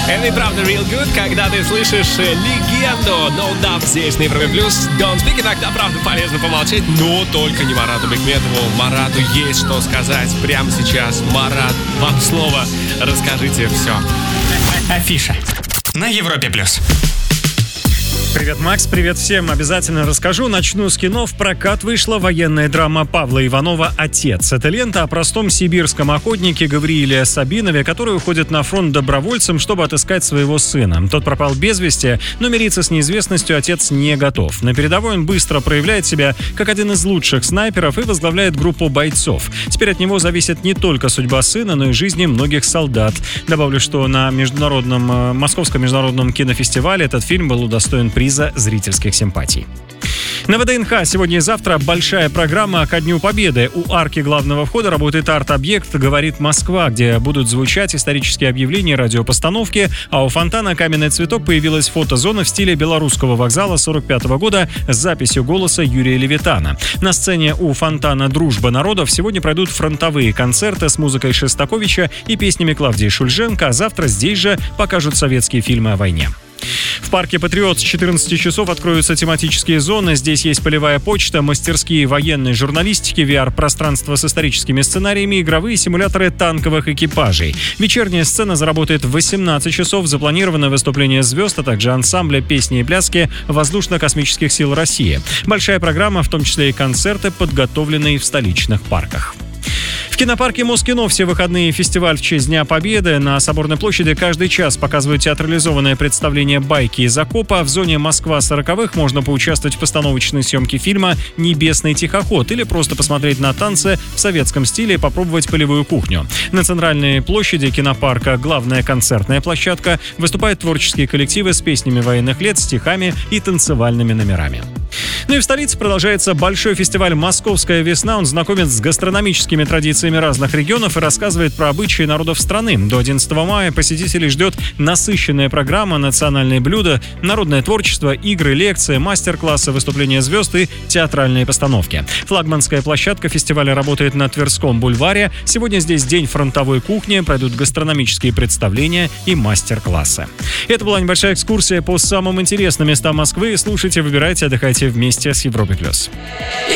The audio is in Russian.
Это и правда real good, когда ты слышишь легенду No Doubt здесь на Европе Плюс. Don't Speak, иногда, правда, полезно помолчать, но только не Марату Бекметову. Марату есть что сказать прямо сейчас. Марат, вам слово. Расскажите все. Афиша на Европе Плюс. Привет, Макс, привет всем. Обязательно расскажу. Начну с кино. В прокат вышла военная драма Павла Иванова «Отец». Это лента о простом сибирском охотнике Гаврииле Сабинове, который уходит на фронт добровольцем, чтобы отыскать своего сына. Тот пропал без вести, но мириться с неизвестностью отец не готов. На передовой он быстро проявляет себя как один из лучших снайперов и возглавляет группу бойцов. Теперь от него зависит не только судьба сына, но и жизни многих солдат. Добавлю, что на Московском международном кинофестивале этот фильм был удостоен приза зрительских симпатий. На ВДНХ сегодня и завтра большая программа ко Дню Победы. У арки главного входа работает арт-объект «Говорит Москва», где будут звучать исторические объявления и радиопостановки, а у фонтана «Каменный цветок» появилась фотозона в стиле белорусского вокзала 45-го года с записью голоса Юрия Левитана. На сцене у фонтана «Дружба народов» сегодня пройдут фронтовые концерты с музыкой Шостаковича и песнями Клавдии Шульженко, а завтра здесь же покажут советские фильмы о войне. В парке «Патриот» с 14 часов откроются тематические зоны. Здесь есть полевая почта, мастерские военной журналистики, VR-пространство с историческими сценариями, игровые симуляторы танковых экипажей. Вечерняя сцена заработает в 18 часов. Запланировано выступление звезд, а также ансамбля «Песни и пляски» Воздушно-космических сил России. Большая программа, в том числе и концерты, подготовленные в столичных парках. В кинопарке Москино все выходные фестиваль в честь Дня Победы. На Соборной площади каждый час показывают театрализованное представление «Байки из окопа». В зоне Москва 40-х можно поучаствовать в постановочной съемке фильма «Небесный тихоход» или просто посмотреть на танцы в советском стиле и попробовать полевую кухню. На центральной площади кинопарка главная концертная площадка. Выступают творческие коллективы с песнями военных лет, стихами и танцевальными номерами. Ну и в столице продолжается большой фестиваль «Московская весна». Он знакомит с гастрономическими традициями разных регионов и рассказывает про обычаи народов страны. До 11 мая посетителей ждет насыщенная программа, национальные блюда, народное творчество, игры, лекции, мастер-классы, выступления звезд и театральные постановки. Флагманская площадка фестиваля работает на Тверском бульваре. Сегодня здесь день фронтовой кухни, пройдут гастрономические представления и мастер-классы. Это была небольшая экскурсия по самым интересным местам Москвы. Слушайте, выбирайте, отдыхайте вместе с Европой+.